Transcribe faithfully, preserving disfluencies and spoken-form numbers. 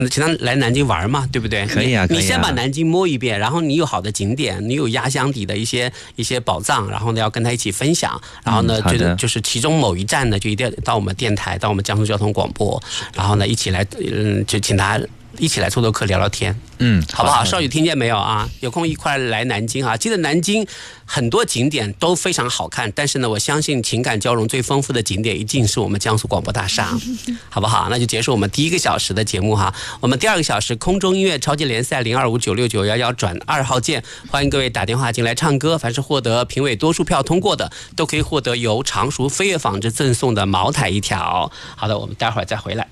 请他来南京玩嘛，对不对？ 可以啊，可以啊。 你先把南京摸一遍，然后你有好的景点，你有压箱底的一些一些宝藏，然后呢要跟他一起分享。然后呢， 嗯、 觉得就是其中某一站呢，就一定要到我们电台，到我们江苏交通广播，然后呢一起来，嗯，就请他一起来做做客，聊聊天。 嗯， 好不好？少宇听见没有啊？有空一块来南京啊！记得南京很多景点都非常好看，但是呢，我相信情感交融最丰富的景点一定是我们江苏广播大厦，好不好？那就结束我们第一个小时的节目哈。我们第二个小时空中音乐超级联赛零二五九六九幺幺转二号键，欢迎各位打电话进来唱歌。凡是获得评委多数票通过的，都可以获得由常熟飞跃纺织赠送的毛毯一条。好的，我们待会儿再回来。